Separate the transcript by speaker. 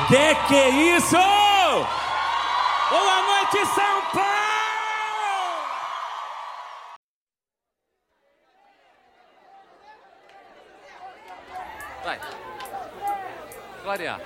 Speaker 1: Que é isso? Boa noite, São Paulo!
Speaker 2: Vai. Glória.